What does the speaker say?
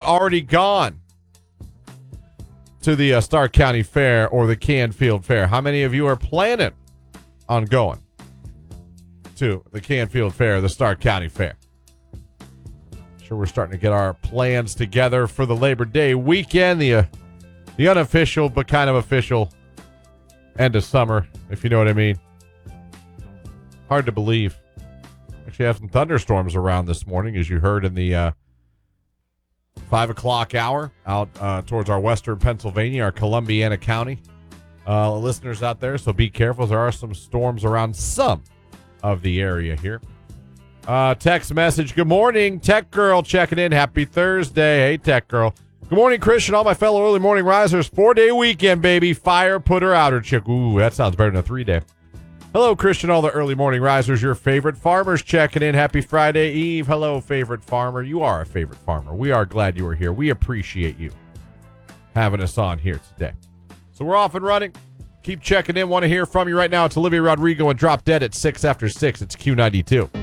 already gone to the Stark County Fair or the Canfield Fair? How many of you are planning on going to the Canfield Fair, the Stark County Fair? Sure, we're starting to get our plans together for the Labor Day weekend, the unofficial but kind of official end of summer, if you know what I mean. Hard to believe. Actually have some thunderstorms around this morning, as you heard in the 5 o'clock hour out towards our western Pennsylvania, our Columbiana County listeners out there. So be careful. There are some storms around some of the area here. Text message. Good morning. Tech Girl checking in. Happy Thursday. Hey, Tech Girl. Good morning, Christian. All my fellow early morning risers. 4-day weekend, baby. Fire, putter, outer chick. Ooh, that sounds better than a 3-day. Hello, Christian. All the early morning risers. Your favorite farmers checking in. Happy Friday Eve. Hello, favorite farmer. You are a favorite farmer. We are glad you are here. We appreciate you having us on here today. So we're off and running. Keep checking in. Want to hear from you right now. It's Olivia Rodrigo and Drop Dead at 6 after 6. It's Q92.